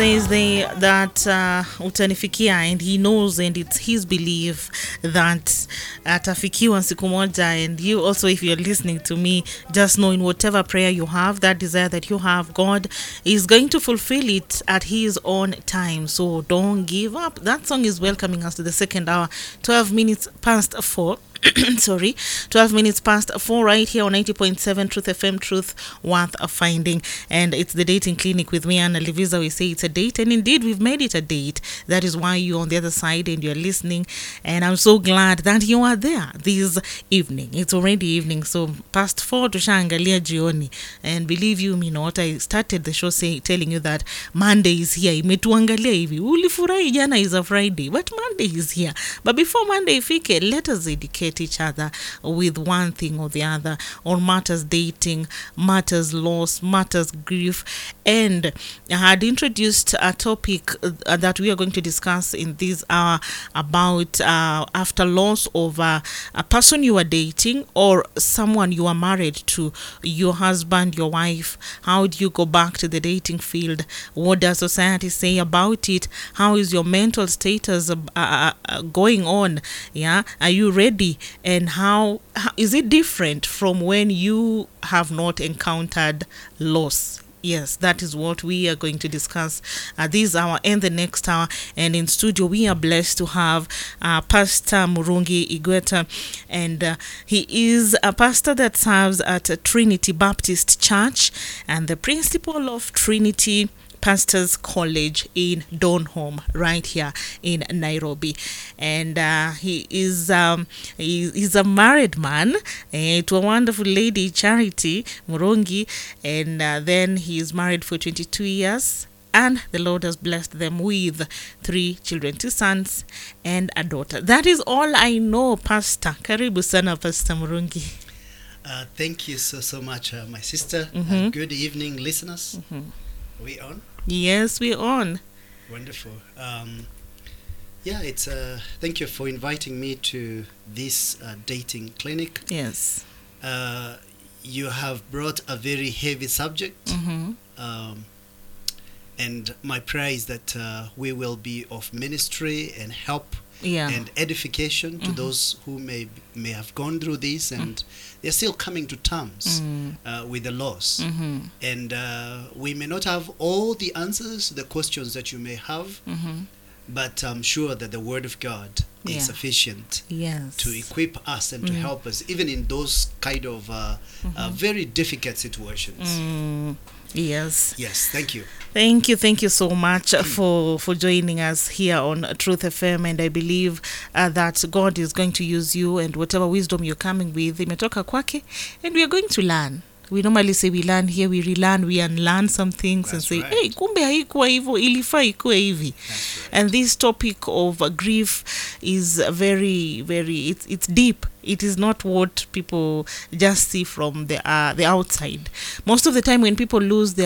Says that utanifikia, and he knows, and it's his belief that atafikiwa siku moja. And you also, if you're listening to me, just know in whatever prayer you have, that desire that you have, God is going to fulfill it at his own time. So don't give up. That song is welcoming us to the second hour, 12 minutes past 4. 12 minutes past 4 right here on 90.7 Truth FM, Truth Worth Finding. And it's the dating clinic with me, Anna Liviza. We say it's a date, and indeed we've made it a date. That is why you're on the other side and you're listening, and I'm so glad that you are there this evening. It's already evening, so past 4 tushaangalia jioni. And believe you me not, I started the show telling you that Monday is here. Imetuangalia hivi, ulifurahi jana is a Friday, but Monday is here. But before Monday ifike, let us educate each other with one thing or the other on matters dating, matters loss, matters grief. And I had introduced a topic that we are going to discuss in this hour about after loss of a person you are dating or someone you are married to, your husband, your wife. How do you go back to the dating field? What does society say about it? How is your mental status going on? Yeah, are you ready? And how is it different from when you have not encountered loss? Yes, that is what we are going to discuss this hour and the next hour. And in studio, we are blessed to have Pastor Murungi Igweta. And he is a pastor that serves at Trinity Baptist Church and the principal of Trinity Pastors College in Donholm, right here in Nairobi. And he is he's a married man to a wonderful lady, Charity Murungi, and then he is married for 22 years. And the Lord has blessed them with 3 children, 2 sons and a daughter. That is all I know, Pastor. Karibu sana, Pastor Murungi. Thank you so much, my sister. Good evening, listeners. Are we on? Yes, we're on. Wonderful. It's thank you for inviting me to this dating clinic. Yes. You have brought a very heavy subject. And my prayer is that we will be of ministry and help and edification to those who may have gone through this and they're still coming to terms with the loss. And we may not have all the answers to the questions that you may have, but I'm sure that the Word of God is sufficient to equip us and to help us, even in those kind of very difficult situations. Yes, thank you. Thank you so much for joining us here on Truth FM. And I believe that God is going to use you, and whatever wisdom you're coming with, imetoka kwake, and we are going to learn. We normally say we learn here, we relearn, we unlearn some things. That's and say, hey, kumbe haikuwa hivyo, ilifaa ikuwe hivi. And this topic of grief is very, very, it's deep. It is not what people just see from the outside. Most of the time when people lose their